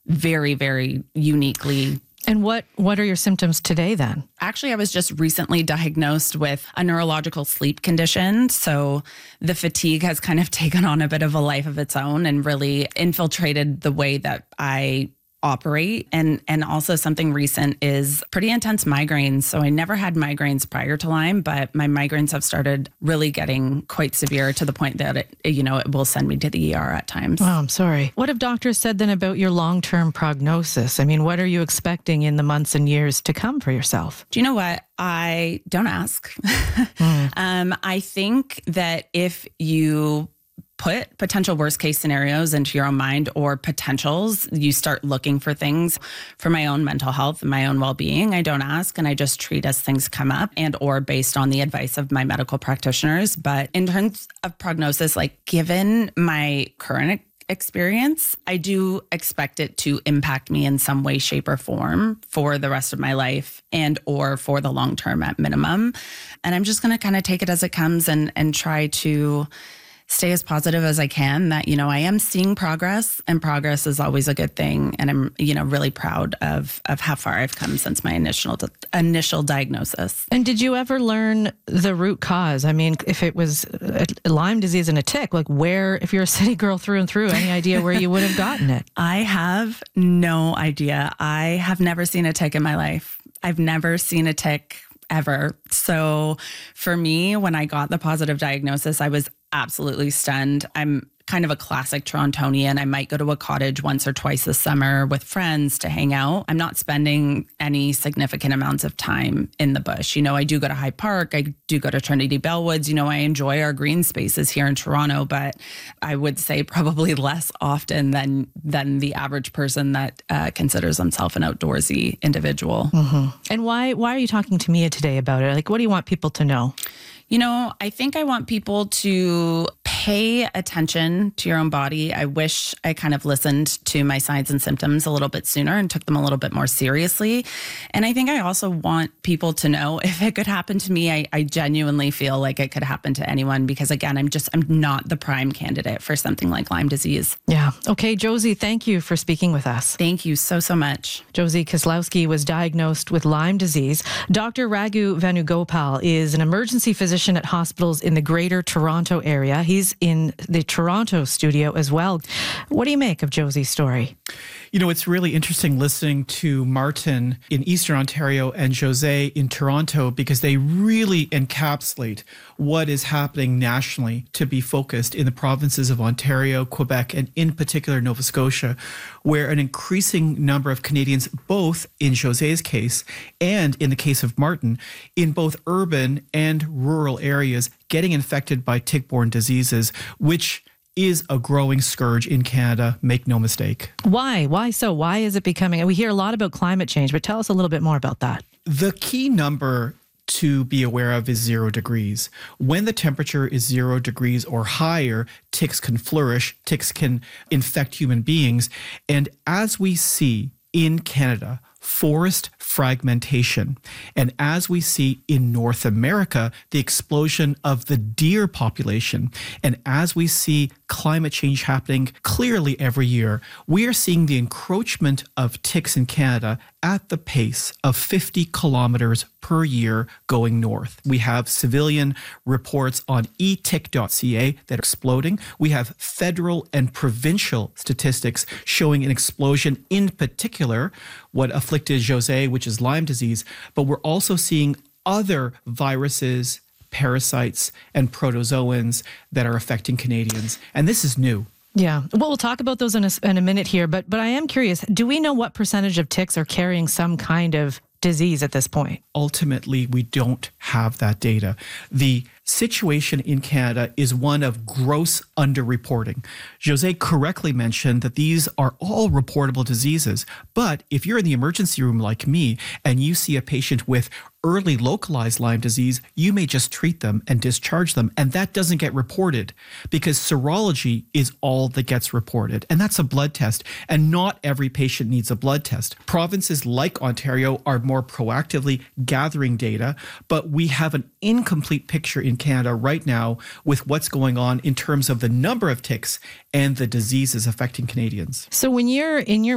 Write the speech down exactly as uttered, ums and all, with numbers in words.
very, very uniquely. And what, what are your symptoms today then? Actually, I was just recently diagnosed with a neurological sleep condition. So the fatigue has kind of taken on a bit of a life of its own and really infiltrated the way that I operate. And and also something recent is pretty intense migraines. So I never had migraines prior to Lyme, but my migraines have started really getting quite severe to the point that it, you know, it will send me to the E R at times. Oh, I'm sorry. What have doctors said then about your long-term prognosis? I mean, what are you expecting in the months and years to come for yourself? Do you know what? I don't ask. mm. um, I think that if you put potential worst case scenarios into your own mind or potentials, you start looking for things for my own mental health and my own well-being. I don't ask and I just treat as things come up and or based on the advice of my medical practitioners. But in terms of prognosis, like given my current experience, I do expect it to impact me in some way, shape, or form for the rest of my life and or for the long term at minimum. And I'm just going to kind of take it as it comes and and try to stay as positive as I can that, you know, I am seeing progress and progress is always a good thing. And I'm, you know, really proud of of how far I've come since my initial initial diagnosis. And did you ever learn the root cause? I mean, if it was a Lyme disease and a tick, like where, if you're a city girl through and through, any idea where you would have gotten it? I have no idea. I have never seen a tick in my life. I've never seen a tick ever. So for me, when I got the positive diagnosis, I was absolutely stunned. I'm kind of a classic Torontonian. I might go to a cottage once or twice this summer with friends to hang out. I'm not spending any significant amounts of time in the bush. You know, I do go to Hyde Park. I do go to Trinity Bellwoods. You know, I enjoy our green spaces here in Toronto, but I would say probably less often than than the average person that uh, considers himself an outdoorsy individual. Mm-hmm. And why why are you talking to Mia today about it? Like, what do you want people to know? You know, I think I want people to pay attention to your own body. I wish I kind of listened to my signs and symptoms a little bit sooner and took them a little bit more seriously. And I think I also want people to know if it could happen to me, I, I genuinely feel like it could happen to anyone because, again, I'm just, I'm not the prime candidate for something like Lyme disease. Yeah. Okay, Josie, thank you for speaking with us. Thank you so, so much. Josie Kozlowski was diagnosed with Lyme disease. Doctor Raghu Venugopal is an emergency physician at hospitals in the Greater Toronto area. He's in the Toronto studio as well. What do you make of Josie's story? You know, it's really interesting listening to Martin in Eastern Ontario and Jose in Toronto because they really encapsulate what is happening nationally to be focused in the provinces of Ontario, Quebec, and in particular Nova Scotia, where an increasing number of Canadians, both in Jose's case and in the case of Martin, in both urban and rural areas, getting infected by tick-borne diseases, which is a growing scourge in Canada, make no mistake. Why? Why so? Why is it becoming? We hear a lot about climate change, but tell us a little bit more about that. The key number to be aware of is zero degrees. When the temperature is zero degrees or higher, ticks can flourish, ticks can infect human beings. And as we see in Canada, forest fragmentation. And as we see in North America, the explosion of the deer population, and as we see climate change happening clearly every year, we are seeing the encroachment of ticks in Canada at the pace of fifty kilometers per year going north. We have civilian reports on e tick dot c a that are exploding. We have federal and provincial statistics showing an explosion, in particular, what afflicted Jose, which is Lyme disease, but we're also seeing other viruses, parasites, and protozoans that are affecting Canadians. And this is new. Yeah. Well, we'll talk about those in a, in a minute here, but but I am curious, do we know what percentage of ticks are carrying some kind of disease at this point? Ultimately, we don't have that data. The situation in Canada is one of gross underreporting. Jose correctly mentioned that these are all reportable diseases, but if you're in the emergency room like me and you see a patient with early localized Lyme disease, you may just treat them and discharge them, and that doesn't get reported because serology is all that gets reported, and that's a blood test, and not every patient needs a blood test. Provinces like Ontario are more proactively gathering data, but we have an incomplete picture in Canada right now with what's going on in terms of the number of ticks and the diseases affecting Canadians. So when you're in your